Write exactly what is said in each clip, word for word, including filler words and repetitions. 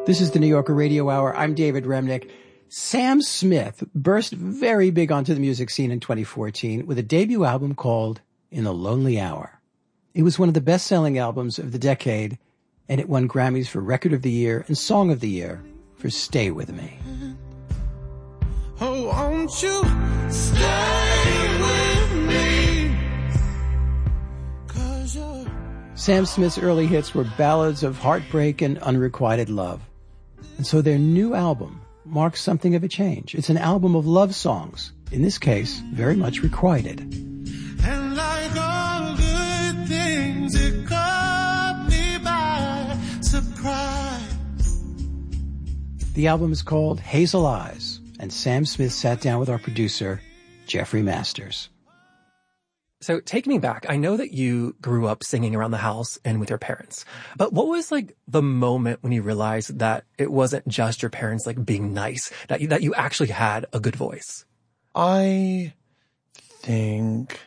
This is the New Yorker Radio Hour. I'm David Remnick. Sam Smith burst very big onto the music scene in twenty fourteen with a debut album called In the Lonely Hour. It was one of the best-selling albums of the decade, and it won Grammys for Record of the Year and Song of the Year for Stay With Me. Oh, won't you stay with me? 'Cause you're... Sam Smith's early hits were ballads of heartbreak and unrequited love. And so their new album marks something of a change. It's an album of love songs, in this case, very much requited. And like all good things, it caught me by surprise. The album is called Hazel Eyes, and Sam Smith sat down with our producer, Jeffrey Masters. So take me back. I know that you grew up singing around the house and with your parents, but what was like the moment when you realized that it wasn't just your parents like being nice, that you, that you actually had a good voice? I think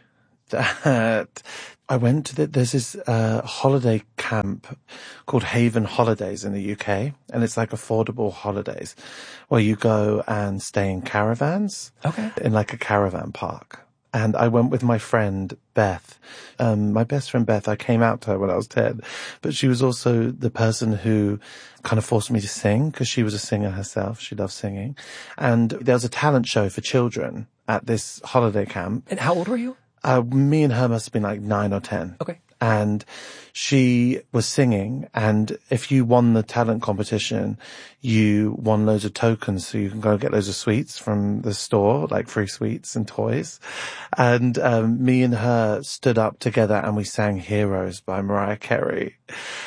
that I went to the, there's this uh, holiday camp called Haven Holidays in the U K, and it's like affordable holidays where you go and stay in caravans. Okay. In like a caravan park. And I went with my friend, Beth. Um, my best friend, Beth, I came out to her when I was ten, but she was also the person who kind of forced me to sing because she was a singer herself. She loved singing. And there was a talent show for children at this holiday camp. And how old were you? Uh, me and her must have been like nine or ten. Okay. And she was singing, and if you won the talent competition, you won loads of tokens, so you can go get loads of sweets from the store, like free sweets and toys. And um, me and her stood up together and we sang Heroes by Mariah Carey.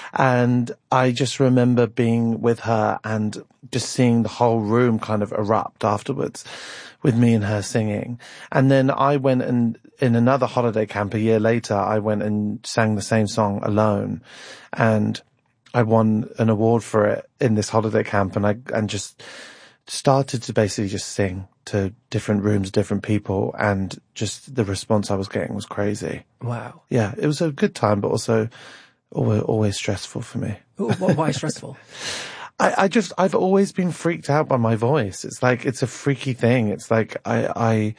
And I just remember being with her and just seeing the whole room kind of erupt afterwards with me and her singing. And then I went and in another holiday camp a year later, I went and sang the same song alone, and I won an award for it in this holiday camp. And I, and just started to basically just sing to different rooms, different people. And just the response I was getting was crazy. Wow. Yeah. It was a good time, but also always, always stressful for me. Why stressful? I, I just, I've always been freaked out by my voice. It's like, it's a freaky thing. It's like, I,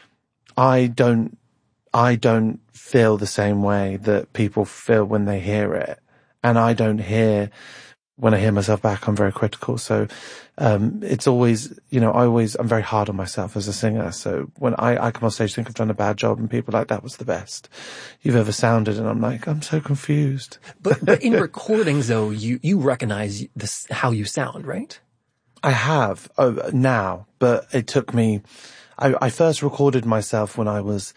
I, I don't, I don't feel the same way that people feel when they hear it. And I don't hear, when I hear myself back, I'm very critical. So, um, it's always, you know, I always, I'm very hard on myself as a singer. So when I, I come on stage, think I've done a bad job, and people are like, that was the best you've ever sounded. And I'm like, I'm so confused. But, but in recordings though, you, you recognize this, how you sound, right? I have uh, now, but it took me, I, I first recorded myself when I was,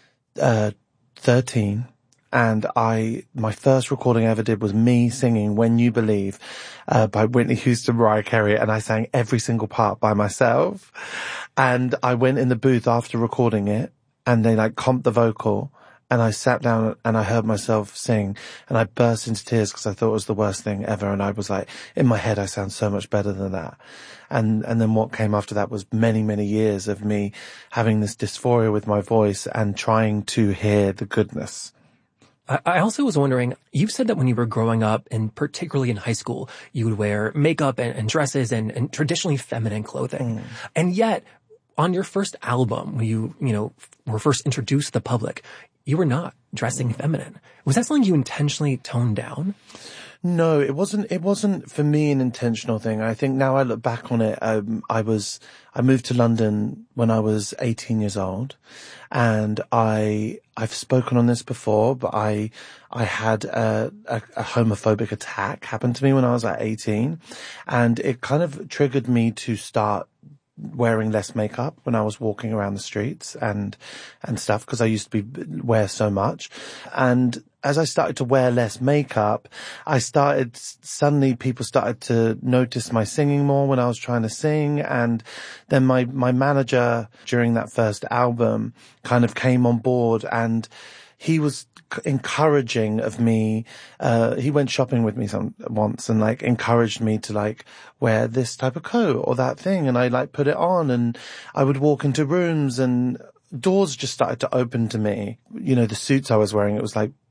uh, thirteen. And I, my first recording I ever did was me singing When You Believe, uh, by Whitney Houston, Mariah Carey. And I sang every single part by myself. And I went in the booth after recording it, and they like comped the vocal, and I sat down and I heard myself sing, and I burst into tears because I thought it was the worst thing ever. And I was like, in my head, I sound so much better than that. And, and then what came after that was many, many years of me having this dysphoria with my voice and trying to hear the goodness. I also was wondering, you've said that when you were growing up, and particularly in high school, you would wear makeup and, and dresses and, and traditionally feminine clothing. Mm. And yet, on your first album, when you, you know, were first introduced to the public, you were not dressing feminine. Was that something you intentionally toned down? No, it wasn't, it wasn't for me an intentional thing. I think now I look back on it, um, I was, I moved to London when I was eighteen years old, and I, I've spoken on this before, but I, I had a, a, a homophobic attack happen to me when I was at eighteen, and it kind of triggered me to start wearing less makeup when I was walking around the streets and, and stuff, because I used to be, wear so much. And as I started to wear less makeup, I started, suddenly people started to notice my singing more when I was trying to sing. And then my, my manager during that first album kind of came on board, and he was encouraging of me. Uh, he went shopping with me some once and like encouraged me to like wear this type of coat or that thing. And I like put it on, and I would walk into rooms and doors just started to open to me. You know, the suits I was wearing, it was like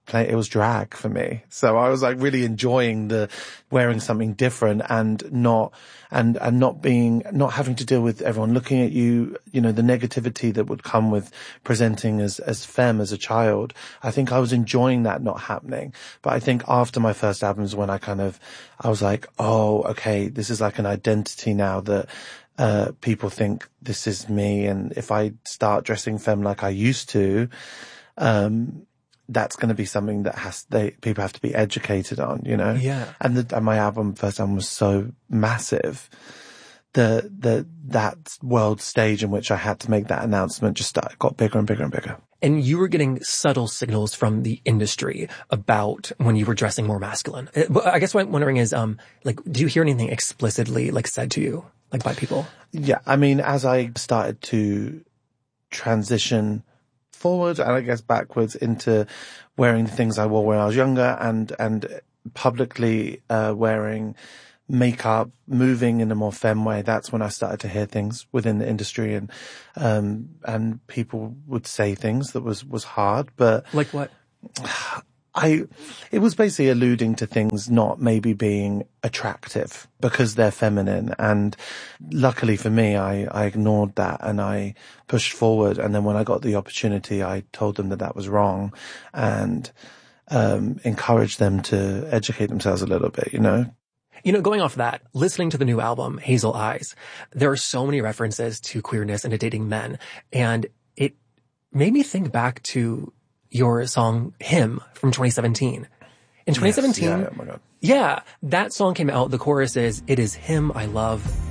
play, it was drag for me. So I was like really enjoying the wearing something different and not, and, and not being, not having to deal with everyone looking at you, you know, the negativity that would come with presenting as, as femme as a child. I think I was enjoying that not happening. But I think after my first albums when I kind of, I was like, oh, okay, this is like an identity now that, uh, people think this is me. And if I start dressing femme like I used to, um, that's going to be something that has, they, people have to be educated on, you know? Yeah. And the, and my album, first album was so massive. The, the, that world stage in which I had to make that announcement just started, got bigger and bigger and bigger. And you were getting subtle signals from the industry about when you were dressing more masculine. I guess what I'm wondering is, um, like, do you hear anything explicitly, like, said to you, like, by people? Yeah. I mean, as I started to transition forward and I guess backwards into wearing the things I wore when I was younger and, and publicly, uh, wearing makeup, moving in a more femme way. That's when I started to hear things within the industry and, um, and people would say things that was, was hard, but. Like what? I, it was basically alluding to things not maybe being attractive because they're feminine. And luckily for me, I, I ignored that and I pushed forward. And then when I got the opportunity, I told them that that was wrong and, um, encouraged them to educate themselves a little bit, you know? You know, going off that, listening to the new album, Hazel Eyes, there are so many references to queerness and to dating men. And it made me think back to your song Him from twenty seventeen. In twenty seventeen, Yes, yeah, oh my God. yeah, that song came out. The chorus is, "It is him I love,